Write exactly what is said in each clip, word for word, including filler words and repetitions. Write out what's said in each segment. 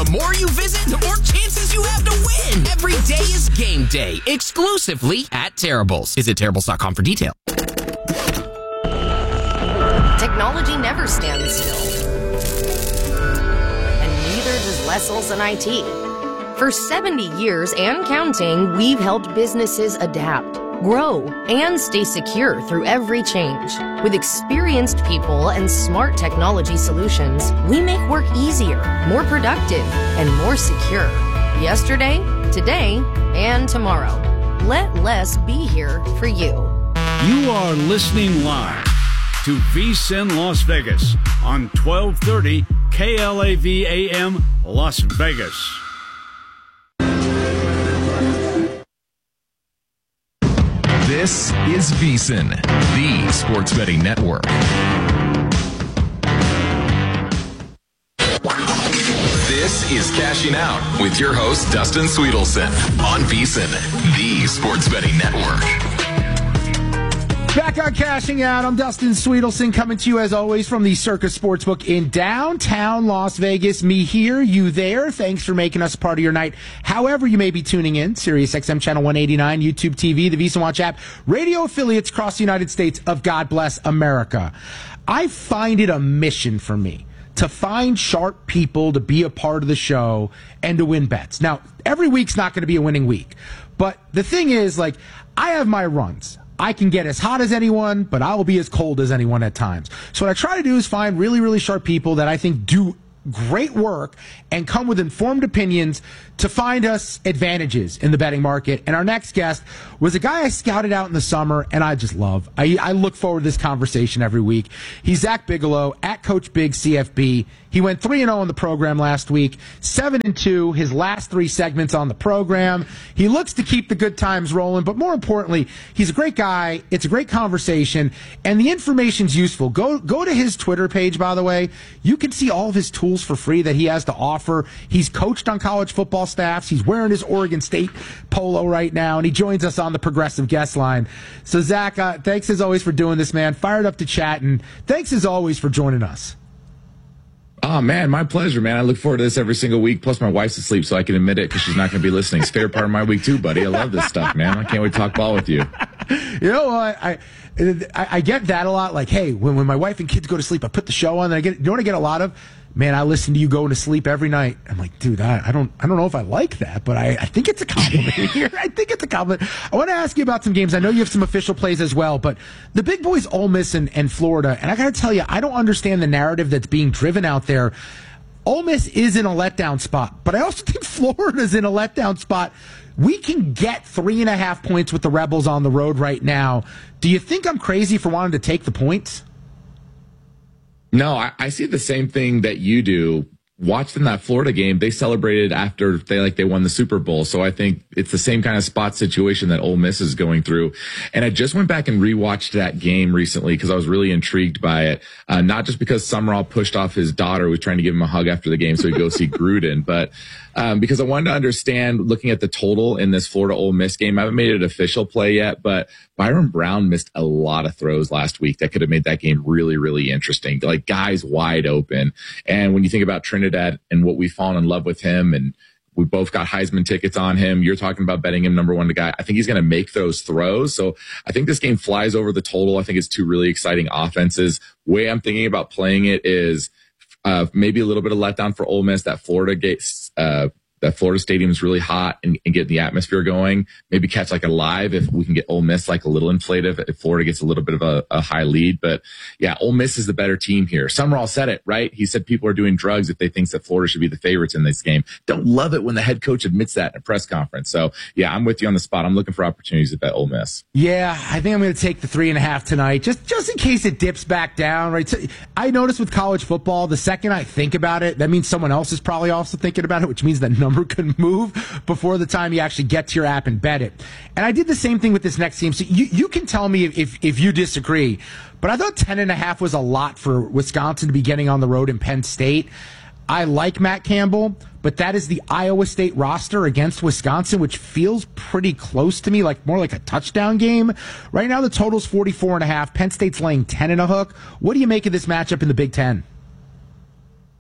The more you visit, the more chances you have to win. Every day is game day, exclusively at Terrible's. Visit Terrible's dot com for details. Technology never stands still. And neither does Wessels and I T. For seventy years and counting, we've helped businesses adapt, grow, and stay secure through every change. With experienced people and smart technology solutions, we make work easier, more productive, and more secure. Yesterday, today, and tomorrow. Let less be here for you. You are listening live to VSiN Las Vegas on twelve thirty K L A V A M Las Vegas. This is VSiN, the sports betting network. This is Cashing Out with your host, Dustin Sweetelson, on VSiN, the sports betting network. Back on Cashing Out, I'm Dustin Sweetelson, coming to you as always from the Circus Sportsbook in downtown Las Vegas. Me here, you there. Thanks for making us part of your night. However you may be tuning in, Sirius X M Channel one eighty-nine, YouTube T V, the VSiN Watch app, radio affiliates across the United States of God Bless America. I find it a mission for me to find sharp people to be a part of the show and to win bets. Now, every week's not going to be a winning week, but the thing is, like, I have my runs. I can get as hot as anyone, but I will be as cold as anyone at times. So what I try to do is find really, really sharp people that I think do great work and come with informed opinions to find us advantages in the betting market. And our next guest was a guy I scouted out in the summer, and I just love. I, I look forward to this conversation every week. He's Zach Bigelow, at Coach Big C F B. He went three and oh in the program last week, seven and two his last three segments on the program. He looks to keep the good times rolling, but more importantly, he's a great guy. It's a great conversation, and the information's useful. Go go to his Twitter page, by the way. You can see all of his tools for free that he has to offer. He's coached on college football staffs. He's wearing his Oregon State polo right now, and he joins us on the Progressive Guest Line. So, Zach, uh, thanks as always for doing this, man. Fired up to chat, and thanks as always for joining us. Oh, man, my pleasure, man. I look forward to this every single week. Plus, my wife's asleep, so I can admit it because she's not going to be listening. It's a favorite part of my week, too, buddy. I love this stuff, man. I can't wait to talk ball with you. You know, I, I, I get that a lot. Like, hey, when, when my wife and kids go to sleep, I put the show on. And I get, you know what I get a lot of? Man, I listen to you going to sleep every night. I'm like, dude, I, I don't I don't know if I like that, but I, I think it's a compliment here. I think it's a compliment. I want to ask you about some games. I know you have some official plays as well, but the big boys, Ole Miss and, and Florida, and I got to tell you, I don't understand the narrative that's being driven out there. Ole Miss is in a letdown spot, but I also think Florida's in a letdown spot. We can get three and a half points with the Rebels on the road right now. Do you think I'm crazy for wanting to take the points? No, I, I see the same thing that you do. Watched in that Florida game, they celebrated after they like they won the Super Bowl. So I think it's the same kind of spot situation that Ole Miss is going through. And I just went back and rewatched that game recently because I was really intrigued by it. Uh, not just because Summerall pushed off his daughter who was trying to give him a hug after the game so he'd go see Gruden, but um, because I wanted to understand, looking at the total in this Florida Ole Miss game. I haven't made it an official play yet, but Byron Brown missed a lot of throws last week that could have made that game really, really interesting. Like, guys wide open. And when you think about Trinidad and what we've fallen in love with him, and we both got Heisman tickets on him. You're talking about betting him number one to guy. I think he's going to make those throws. So I think this game flies over the total. I think it's two really exciting offenses. Way I'm thinking about playing it is uh, maybe a little bit of letdown for Ole Miss. That Florida gets, uh, that Florida Stadium is really hot and, and get the atmosphere going. Maybe catch like a live if we can get Ole Miss like a little inflative if Florida gets a little bit of a, a high lead. But yeah, Ole Miss is the better team here. Summerall said it, right? He said people are doing drugs if they think that Florida should be the favorites in this game. Don't love it when the head coach admits that in a press conference. So yeah, I'm with you on the spot. I'm looking for opportunities to bet Ole Miss. Yeah, I think I'm going to take the three and a half tonight, just just in case it dips back down. Right? So I noticed with college football, the second I think about it, that means someone else is probably also thinking about it, which means that number could move before the time you actually get to your app and bet it. And I did the same thing with this next team. So you, you can tell me if, if, if you disagree, but I thought ten and a half was a lot for Wisconsin to be getting on the road in Penn State. I like Matt Campbell, but that is the Iowa State roster against Wisconsin, which feels pretty close to me, like more like a touchdown game. Right now, the total's forty-four and a half. Penn State's laying ten and a hook. What do you make of this matchup in the Big Ten?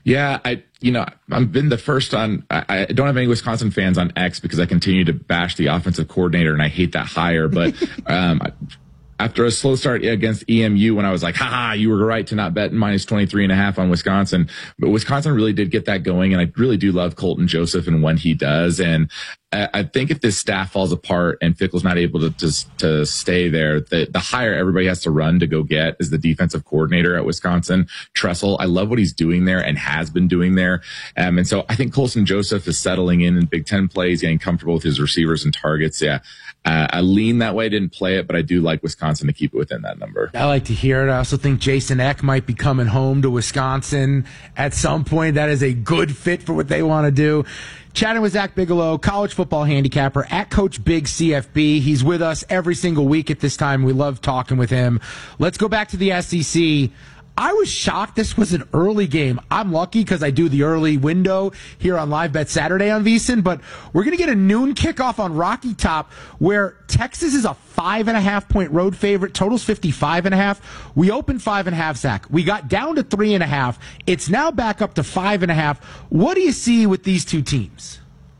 Yeah, I, you know, I've been the first on, I, I don't have any Wisconsin fans on X because I continue to bash the offensive coordinator and I hate that hire. But, um, after a slow start against E M U, when I was like, haha, you were right to not bet minus twenty-three and a half on Wisconsin. But Wisconsin really did get that going. And I really do love Colton Joseph and when he does. And I think if this staff falls apart and Fickell's not able to to, to stay there, the, the hire everybody has to run to go get is the defensive coordinator at Wisconsin, Tressel. I love what he's doing there and has been doing there. Um, and so I think Colton Joseph is settling in in Big Ten plays, getting comfortable with his receivers and targets. Yeah, uh, I lean that way. I didn't play it, but I do like Wisconsin to keep it within that number. I like to hear it. I also think Jason Eck might be coming home to Wisconsin at some point. That is a good fit for what they want to do. Chatting with Zach Bigelow, college football handicapper at Coach Big C F B. He's with us every single week at this time. We love talking with him. Let's go back to the S E C. I was shocked this was an early game. I'm lucky because I do the early window here on Live Bet Saturday on VSiN, but we're going to get a noon kickoff on Rocky Top where Texas is a five and a half point road favorite. Total's fifty-five and a half. We opened five and a half, Zach. We got down to three and a half. It's now back up to five and a half. What do you see with these two teams?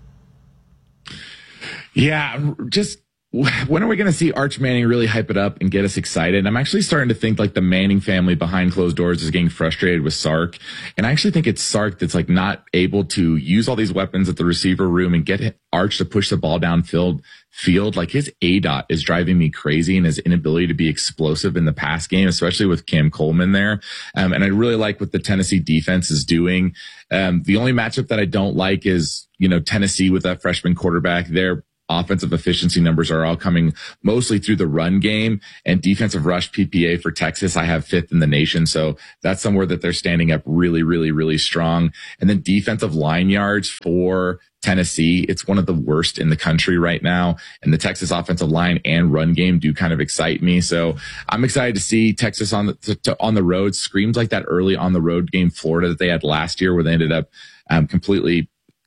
Yeah, just when are we going to see Arch Manning really hype it up and get us excited? I'm actually starting to think like the Manning family behind closed doors is getting frustrated with Sark. And I actually think it's Sark that's like not able to use all these weapons at the receiver room and get Arch to push the ball downfield. Field like his A DOT is driving me crazy, and his inability to be explosive in the pass game, especially with Cam Coleman there. Um, and I really like what the Tennessee defense is doing. Um, the only matchup that I don't like is, you know, Tennessee with that freshman quarterback. Their offensive efficiency numbers are all coming mostly through the run game, and defensive rush P P A for Texas, I have fifth in the nation. So that's somewhere that they're standing up really, really, really strong. And then defensive line yards for Tennessee, it's one of the worst in the country right now. And the Texas offensive line and run game do kind of excite me. So I'm excited to see Texas on the, to, to, on the road. Screams like that early on the road game Florida that they had last year where they ended up um, completely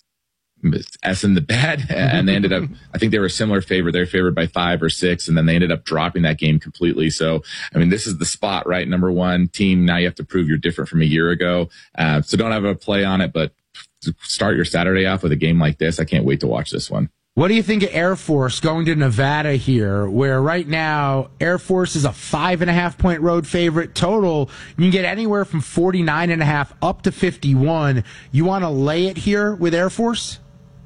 S in the bed, and they ended up, I think they were a similar favorite. They were favored by five or six, and then they ended up dropping that game completely. So, I mean, this is the spot, right? Number one team. Now you have to prove you're different from a year ago. Uh, so don't have a play on it, but start your Saturday off with a game like this. I can't wait to watch this one. What do you think of Air Force going to Nevada here, where right now Air Force is a five and a half point road favorite total? You can get anywhere from forty-nine and a half up to fifty-one. You want to lay it here with Air Force?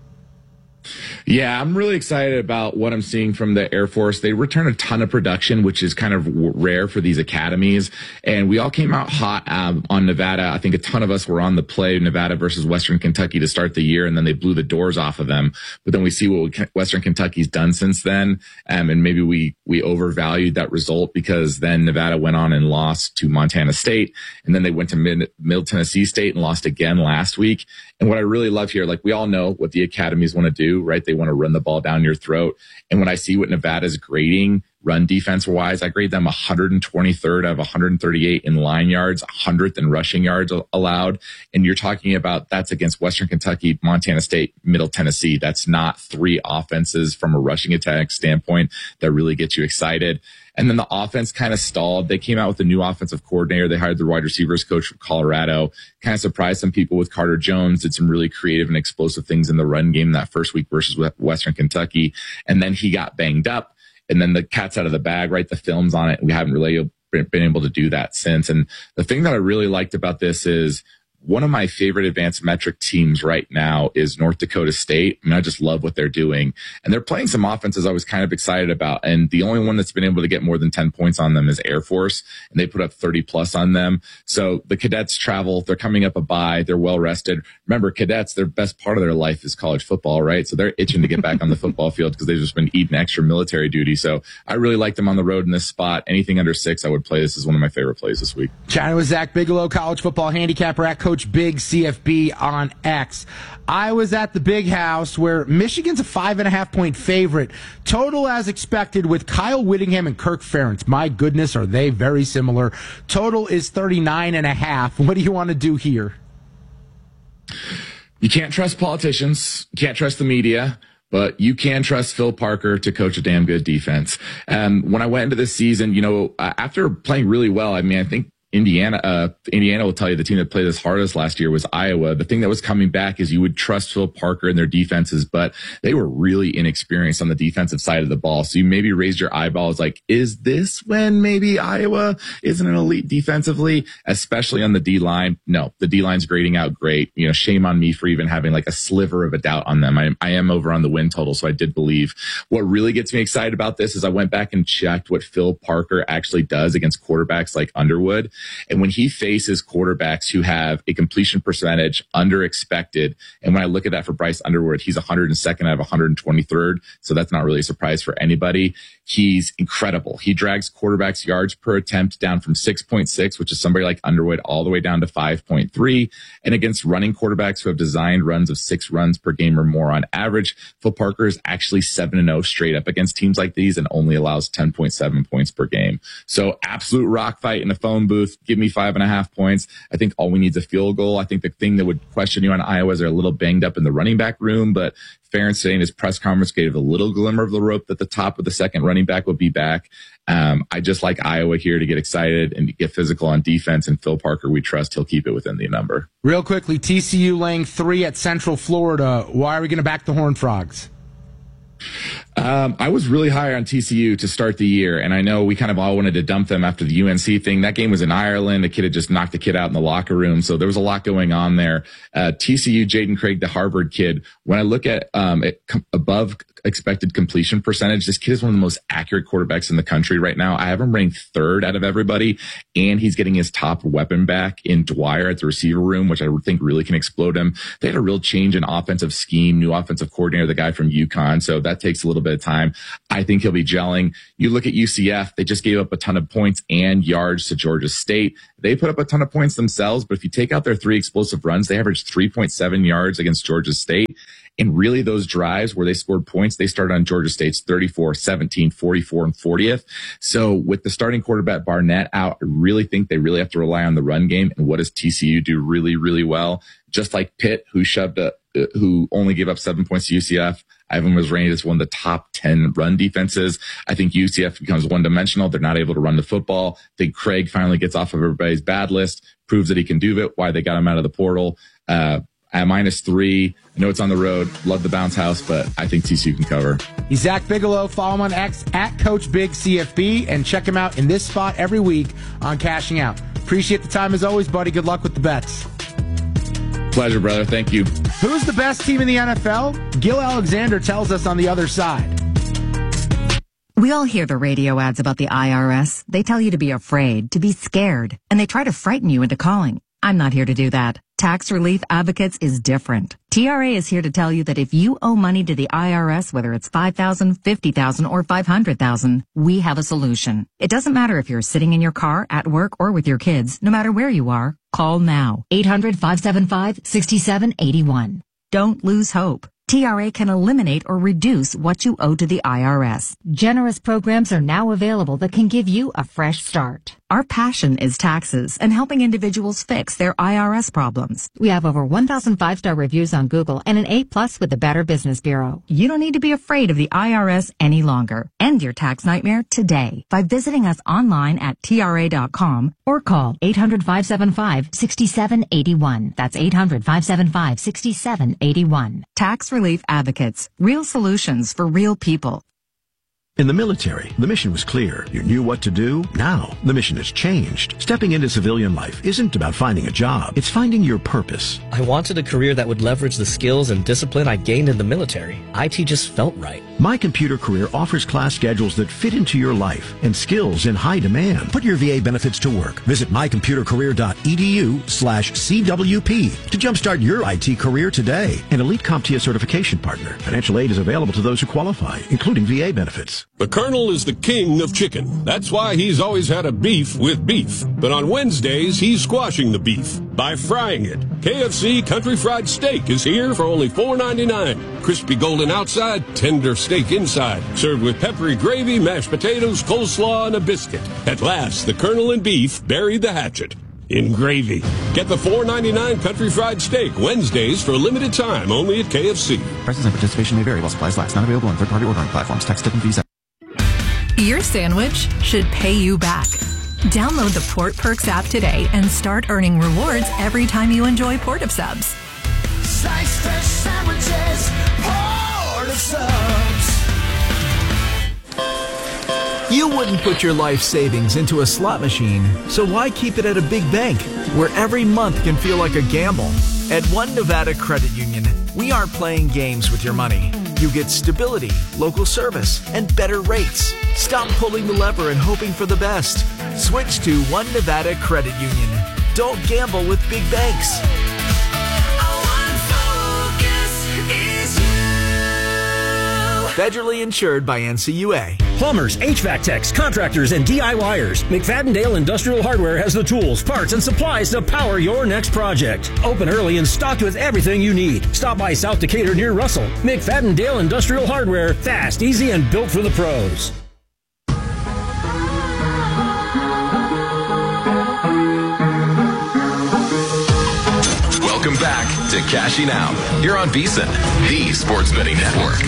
Yeah, I'm really excited about what I'm seeing from the Air Force. They return a ton of production, which is kind of w- rare for these academies. And we all came out hot um, on Nevada. I think a ton of us were on the play Nevada versus Western Kentucky to start the year, and then they blew the doors off of them. But then we see what Western Kentucky's done since then, um, and maybe we we overvalued that result because then Nevada went on and lost to Montana State, and then they went to Mid- Middle Tennessee State and lost again last week. And what I really love here, like we all know what the academies want to do, right? They want to run the ball down your throat. And when I see what Nevada's grading run defense wise, I grade them one hundred twenty-third out of one hundred thirty-eight in line yards, one hundredth in rushing yards allowed. And you're talking about that's against Western Kentucky, Montana State, Middle Tennessee. That's not three offenses from a rushing attack standpoint that really gets you excited. And then the offense kind of stalled. They came out with a new offensive coordinator. They hired the wide receivers coach from Colorado, kind of surprised some people with Carter Jones, did some really creative and explosive things in the run game that first week versus Western Kentucky. And then he got banged up. And then the cat's out of the bag, right? The film's on it. We haven't really been able to do that since. And the thing that I really liked about this is one of my favorite advanced metric teams right now is North Dakota State. I mean, I just love what they're doing. And they're playing some offenses I was kind of excited about. And the only one that's been able to get more than ten points on them is Air Force. And they put up thirty plus on them. So the cadets travel. They're coming up a bye. They're well rested. Remember, cadets, their best part of their life is college football, right? So they're itching to get back on the football field because they've just been eating extra military duty. So I really like them on the road in this spot. Anything under six, I would play. This is one of my favorite plays this week. Chatting with Zach Bigelow, college football handicapper at Coach Big C F B on X. I was at the Big House where Michigan's a five and a half point favorite. Total as expected with Kyle Whittingham and Kirk Ferentz. My goodness, are they very similar. Total is thirty-nine and a half. What do you want to do here? You can't trust politicians. You can't trust the media. But you can trust Phil Parker to coach a damn good defense. Um, when I went into this season, you know, after playing really well, I mean, I think Indiana, uh, Indiana will tell you the team that played us hardest last year was Iowa. The thing that was coming back is you would trust Phil Parker and their defenses, but they were really inexperienced on the defensive side of the ball. So you maybe raised your eyeballs like, is this when maybe Iowa isn't an elite defensively, especially on the D line? No, the D line's grading out great. You know, shame on me for even having like a sliver of a doubt on them. I, I am over on the win total, so I did believe. What really gets me excited about this is I went back and checked what Phil Parker actually does against quarterbacks like Underwood. And when he faces quarterbacks who have a completion percentage under expected, and when I look at that for Bryce Underwood, he's one hundred second out of one hundred twenty-third. So that's not really a surprise for anybody. He's incredible. He drags quarterbacks yards per attempt down from six point six, which is somebody like Underwood, all the way down to five point three. And against running quarterbacks who have designed runs of six runs per game or more on average, Phil Parker is actually seven and oh straight up against teams like these and only allows ten point seven points per game. So absolute rock fight in the phone booth. Give me five and a half points. I think all we need is a field goal. I think the thing that would question you on Iowa is they're a little banged up in the running back room, but Ferentz today in his press conference gave a little glimmer of the rope that the top of the second running back would be back. Um, I just like Iowa here to get excited and to get physical on defense, and Phil Parker, we trust he'll keep it within the number. Real quickly, T C U laying three at Central Florida. Why are we going to back the Horned Frogs? Um, I was really high on T C U to start the year, and I know we kind of all wanted to dump them after the U N C thing. That game was in Ireland. The kid had just knocked the kid out in the locker room, so there was a lot going on there. Uh, T C U, Jaden Craig, the Harvard kid, when I look at um, it com- above expected completion percentage, this kid is one of the most accurate quarterbacks in the country right now. I have him ranked third out of everybody, and he's getting his top weapon back in Dwyer at the receiver room, which I think really can explode him. They had a real change in offensive scheme, new offensive coordinator, the guy from UConn, so that takes a little bit of time. I think he'll be gelling. You look at U C F, they just gave up a ton of points and yards to Georgia State. They put up a ton of points themselves, but if you take out their three explosive runs, they averaged three point seven yards against Georgia State. And really those drives where they scored points, they started on Georgia State's thirty-four, seventeen, forty-four, and fortieth. So with the starting quarterback Barnett out, I really think they really have to rely on the run game. And what does T C U do really, really well? Just like Pitt, who shoved a, uh, who only gave up seven points to U C F. I have them was rated as one of the top ten run defenses. I think U C F becomes one-dimensional. They're not able to run the football. I think Craig finally gets off of everybody's bad list, proves that he can do it, why they got him out of the portal. Uh, at minus three, I know it's on the road. Love the bounce house, but I think T C U can cover. He's Zach Bigelow. Follow him on X at Coach Big C F B and check him out in this spot every week on Cashing Out. Appreciate the time as always, buddy. Good luck with the bets. Pleasure, brother. Thank you. Who's the best team in the N F L? Gil Alexander tells us on the other side. We all hear the radio ads about the I R S. They tell you to be afraid, to be scared, and they try to frighten you into calling. I'm not here to do that. Tax Relief Advocates is different. T R A is here to tell you that if you owe money to the I R S, whether it's five thousand dollars, fifty thousand dollars, or five hundred thousand dollars, we have a solution. It doesn't matter if you're sitting in your car, at work, or with your kids. No matter where you are, call now. eight hundred, five seven five, six seven eight one. Don't lose hope. T R A can eliminate or reduce what you owe to the I R S. Generous programs are now available that can give you a fresh start. Our passion is taxes and helping individuals fix their I R S problems. We have over one thousand five-star reviews on Google and an A plus with the Better Business Bureau. You don't need to be afraid of the I R S any longer. End your tax nightmare today by visiting us online at T R A dot com or call eight hundred, five seven five, six seven eight one. That's eight hundred, five seven five, six seven eight one. Tax Relief Advocates. Real solutions for real people. In the military, the mission was clear. You knew what to do. Now, the mission has changed. Stepping into civilian life isn't about finding a job. It's finding your purpose. I wanted a career that would leverage the skills and discipline I gained in the military. I T just felt right. My Computer Career offers class schedules that fit into your life and skills in high demand. Put your V A benefits to work. Visit my computer career dot e d u slash C W P to jumpstart your I T career today. An elite CompTIA certification partner. Financial aid is available to those who qualify, including V A benefits. The Colonel is the king of chicken. That's why he's always had a beef with beef. But on Wednesdays, he's squashing the beef by frying it. K F C Country Fried Steak is here for only four ninety-nine. Crispy golden outside, tender steak inside. Served with peppery gravy, mashed potatoes, coleslaw, and a biscuit. At last, the Colonel and beef buried the hatchet in gravy. Get the four ninety-nine Country Fried Steak Wednesdays for a limited time only at K F C. Prices and participation may vary while supplies last. Not available on third-party ordering platforms. Tax, tip, and fees. Your sandwich should pay you back. Download the Port Perks app today and start earning rewards every time you enjoy Port of Subs. Slice fresh sandwiches, Port of Subs. You wouldn't put your life savings into a slot machine, so why keep it at a big bank where every month can feel like a gamble? At One Nevada Credit Union, we aren't playing games with your money. You get stability, local service, and better rates. Stop pulling the lever and hoping for the best. Switch to One Nevada Credit Union. Don't gamble with big banks. Federally insured by N C U A. Plumbers, H V A C techs, contractors, and DIYers. McFadden-Dale Industrial Hardware has the tools, parts, and supplies to power your next project. Open early and stocked with everything you need. Stop by South Decatur near Russell. McFadden-Dale Industrial Hardware. Fast, easy, and built for the pros. Welcome back to Cashing Out. You're on VSiN, the sports betting network.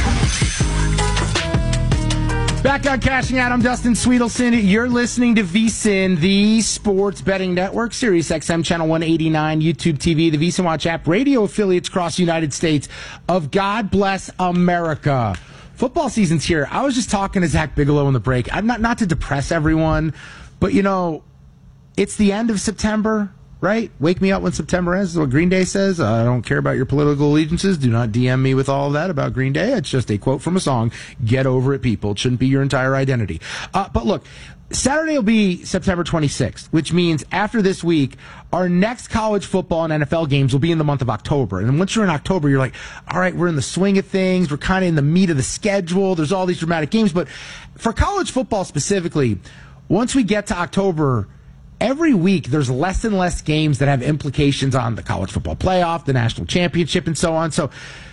Back on Cashing Out, I'm Dustin Sweetelson. You're listening to VSiN, the sports betting network, Sirius X M Channel one eighty-nine, YouTube T V, the VSiN Watch app, radio affiliates across the United States of God Bless America. Football season's here. I was just talking to Zach Bigelow in the break. I'm not, not to depress everyone, but, you know, it's the end of September, right? Wake me up when September ends is what Green Day says. I don't care about your political allegiances. Do not D M me with all of that about Green Day. It's just a quote from a song. Get over it, people. It shouldn't be your entire identity. Uh, but look, Saturday will be September twenty-sixth, which means after this week, our next college football and N F L games will be in the month of October. And once you're in October, you're like, all right, we're in the swing of things. We're kind of in the meat of the schedule. There's all these dramatic games. But for college football specifically, once we get to October, every week, there's less and less games that have implications on the college football playoff, the national championship, and so on. So